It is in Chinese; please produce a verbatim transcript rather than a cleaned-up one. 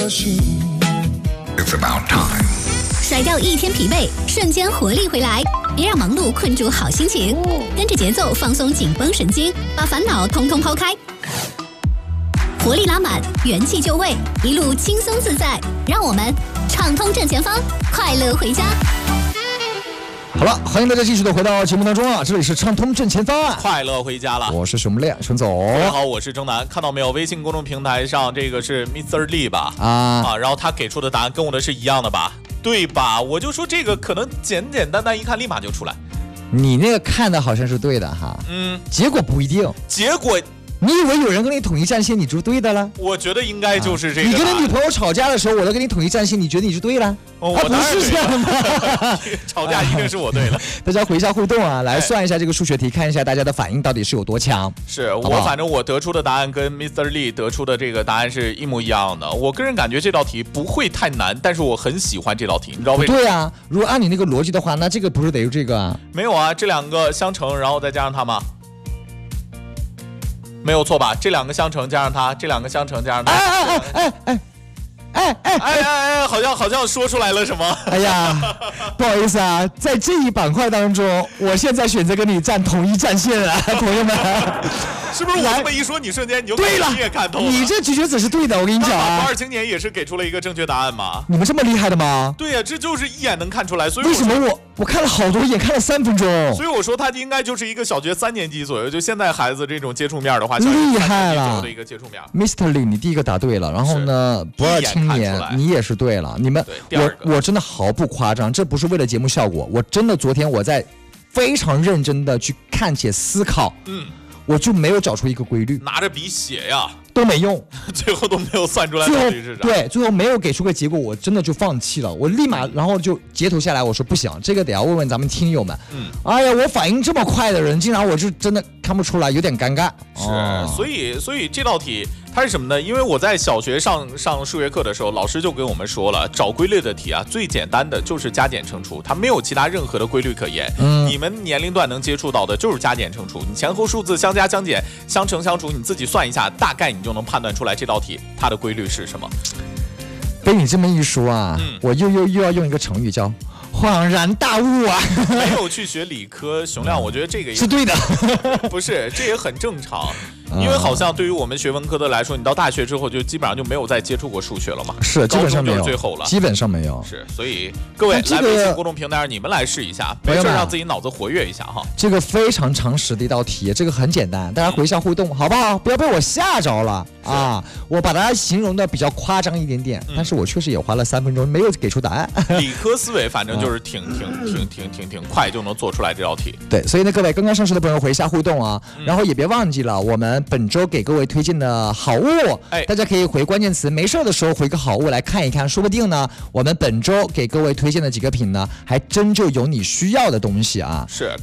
It's about time. 甩掉一天疲惫，瞬间活力回来，别让忙碌困住好心情，跟着节奏放松紧绷神经，把烦恼通通抛开，活力拉满，元气就位，一路轻松自在，让我们畅通正前方，快乐回家。 好了，欢迎大家继续的回到节目当中啊！这里是畅通正前方， 快乐回家了。 我是熊亮熊总。 大家好，我是钟南。看到没有？微信公众平台上这个是 mister Lee 吧？ 啊啊，然后他给出的答案跟我的是一样的吧？对吧？我就说这个可能简简单单一看立马就出来。 你那个看的好像是对的哈， 嗯， 结果不一定。 结果。 你以为有人跟你统一战线，你就对的了？ 我觉得应该就是这个、 啊。你跟你女朋友吵架的时候，我都跟你统一战线，你觉得你是对了？ 哦， 我、啊、不是这样吗？ 吵架一定是我对了。 大家回一下互动啊，来算一下这个数学题，看一下大家的反应到底是有多强。 是好好我反正我得出的答案跟 mister Lee 得出的这个答案是一模一样的。我个人感觉这道题不会太难，但是我很喜欢这道题，你知道为什么？ 对啊，如果按你那个逻辑的话，那这个不是得有这个啊？ 没有啊，这两个相乘，然后再加上它吗？没有错吧？这两个相乘加上它，这两个相乘加上它。 哎哎哎哎哎哎哎哎哎，好像好像说出来了什么？ 哎呀，不好意思啊，在这一板块当中，我现在选择跟你站统一战线啊，朋友们。 是不是我这么一说，你瞬间你就对了， 你也看透了？ 你这直觉子是对的，我跟你讲啊。 不二青年也是给出了一个正确答案嘛？ 你们这么厉害的吗？ 对呀、啊，这就是一眼能看出来。所以为什么我我看了好多眼，看了三分钟？ 所以我说他应该就是一个小学三年级左右，就现在孩子这种接触面的话， 厉害了的一个接触面。 mister Lee， 你第一个答对了，然后呢，不二青年你也是对了。你们，我我真的毫不夸张，这不是为了节目效果，我真的昨天我在非常认真的去看且思考， 嗯。 我就没有找出一个规律， 拿着笔写呀都没用， 最后都没有算出来到底是啥。 对，最后没有给出个结果，我真的就放弃了。我立马然后就截图下来，我说不行，这个得要问问咱们听友们。 嗯， 哎呀，我反应这么快的人，竟然我就真的看不出来，有点尴尬。 是，哦、所以所以这道题它是什么呢？因为我在小学上上数学课的时候，老师就跟我们说了，找规律的题啊，最简单的就是加减乘除，它没有其他任何的规律可言。 嗯， 你们年龄段能接触到的就是加减乘除，你前后数字相加相减相乘相除，你自己算一下，大概你就能判断出来这道题它的规律是什么。 被你这么一说啊， 嗯、 我又又又要用一个成语叫恍然大悟啊！ 没有去学理科，熊亮，我觉得这个也是对的， 不是，这也很正常。因为好像对于我们学文科的来说，你到大学之后就基本上就没有再接触过数学了嘛。 是，基本上没有， 最后了， 基本上没有。 是，所以各位、这个、来微信公众平台上，你们来试一下，没事让自己脑子活跃一下哈。 这个非常常识的一道题，这个很简单，大家回一下互动、嗯、好不好？不要被我吓着了啊！我把它形容的比较夸张一点点，嗯、但是我确实也花了三分钟没有给出答案。 理科思维反正就是挺挺挺挺挺挺快就能做出来这道题。 对，所以呢，各位刚刚上市的朋友回一下互动啊，嗯、然后也别忘记了，我们本周给各位推荐的好物， 哎， 大家可以回关键词，没事的时候回个好物来看一看，说不定呢，我们本周给各位推荐的几个品呢，还真就有你需要的东西啊。 是，